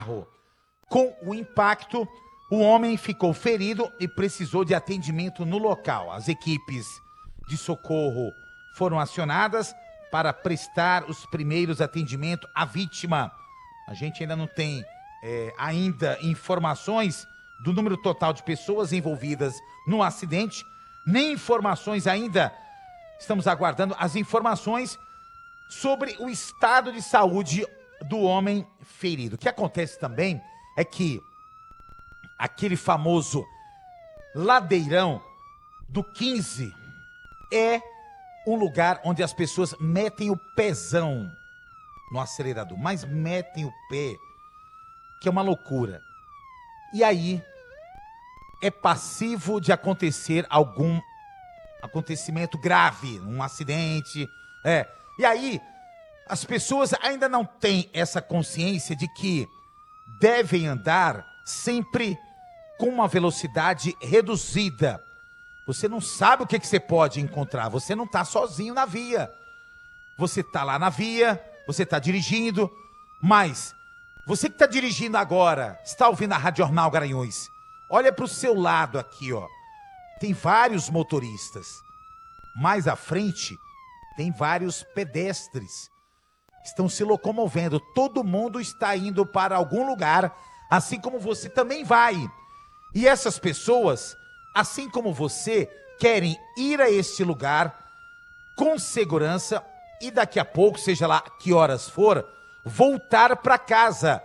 Com o impacto, o homem ficou ferido e precisou de atendimento no local. As equipes de socorro foram acionadas para prestar os primeiros atendimentos à vítima. A gente ainda não tem ainda informações do número total de pessoas envolvidas no acidente, nem informações ainda. Estamos aguardando as informações sobre o estado de saúde do homem ferido. O que acontece também é que aquele famoso ladeirão do 15 é um lugar onde as pessoas metem o pezão no acelerador, mas metem o pé, que é uma loucura. E aí é passivo de acontecer algum acontecimento grave, um acidente, E aí as pessoas ainda não têm essa consciência de que devem andar sempre com uma velocidade reduzida. Você não sabe o que você pode encontrar. Você não está sozinho na via. Você está lá na via, você está dirigindo, mas você que está dirigindo agora, está ouvindo a Rádio Jornal Garanhuns, olha para o seu lado aqui, ó. Tem vários motoristas. Mais à frente, tem vários pedestres. Estão se locomovendo. Todo mundo está indo para algum lugar, assim como você também vai. E essas pessoas, assim como você, querem ir a este lugar com segurança e daqui a pouco, seja lá que horas for, voltar para casa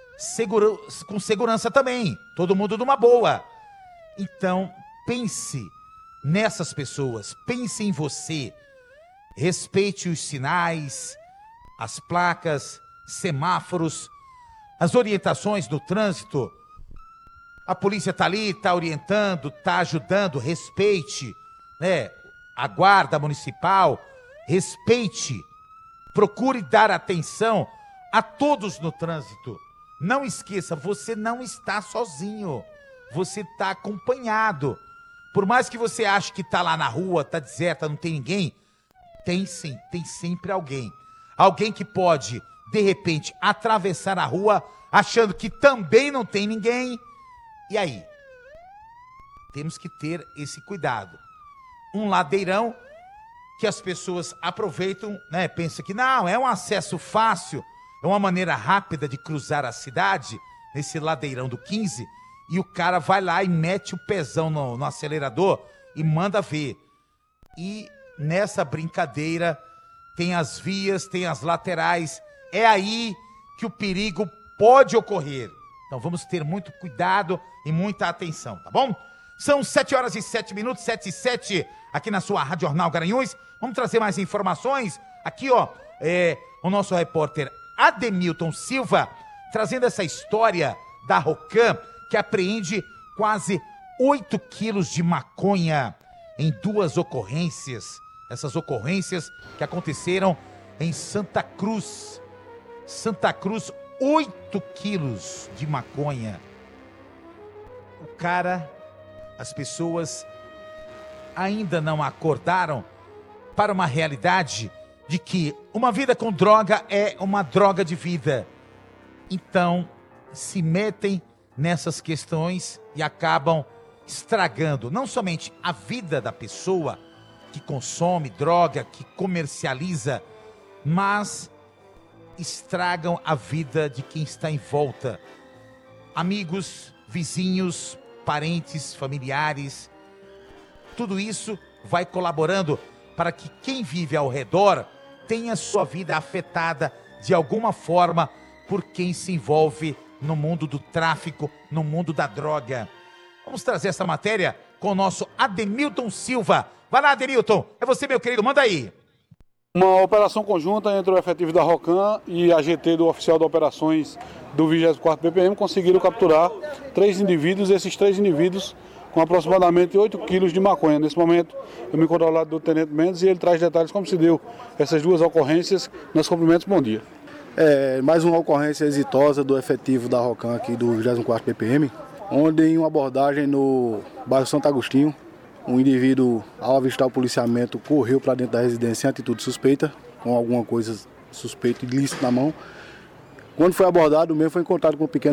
com segurança também. Todo mundo numa boa. Então, pense nessas pessoas, pense em você. Respeite os sinais, as placas, semáforos, as orientações do trânsito. A polícia está ali, está orientando, está ajudando, respeite, a guarda municipal, respeite, procure dar atenção a todos no trânsito. Não esqueça, você não está sozinho, você está acompanhado. Por mais que você ache que está lá na rua, está deserta, não tem ninguém, tem sim, tem sempre alguém. Alguém que pode, de repente, atravessar a rua achando que também não tem ninguém. E aí? Temos que ter esse cuidado. Um ladeirão que as pessoas aproveitam, Pensam que não, é um acesso fácil, é uma maneira rápida de cruzar a cidade, nesse ladeirão do 15, e o cara vai lá e mete o pezão no acelerador e manda ver. E nessa brincadeira tem as vias, tem as laterais, é aí que o perigo pode ocorrer. Então vamos ter muito cuidado e muita atenção, tá bom? São 7h07, 7h07, aqui na sua Rádio Jornal Garanhuns. Vamos trazer mais informações. Aqui, ó, o nosso repórter Ademilton Silva, trazendo essa história da Rocan, que apreende quase 8 quilos de maconha em 2 ocorrências. Essas ocorrências que aconteceram em Santa Cruz. Santa Cruz, 8 quilos de maconha. O cara, as pessoas ainda não acordaram para uma realidade de que uma vida com droga é uma droga de vida. Então, se metem nessas questões e acabam estragando não somente a vida da pessoa que consome droga, que comercializa, mas estragam a vida de quem está em volta. Amigos, vizinhos, parentes, familiares, tudo isso vai colaborando para que quem vive ao redor tenha sua vida afetada de alguma forma por quem se envolve no mundo do tráfico, no mundo da droga. Vamos trazer essa matéria com o nosso Ademilton Silva. Vai lá, Ademilton, é você, meu querido, manda aí. Uma operação conjunta entre o efetivo da Rocan e a GT do Oficial de Operações do 24º PPM conseguiram capturar 3 indivíduos, esses 3 indivíduos com aproximadamente 8 quilos de maconha. Nesse momento, eu me encontro ao lado do Tenente Mendes e ele traz detalhes como se deu essas 2 ocorrências. Nós cumprimentos, bom dia. Mais uma ocorrência exitosa do efetivo da Rocan aqui do 24º PPM, onde em uma abordagem no bairro Santo Agostinho, um indivíduo, ao avistar o policiamento, correu para dentro da residência em atitude suspeita, com alguma coisa suspeita ilícita na mão. Quando foi abordado, o mesmo foi encontrado com um pequeno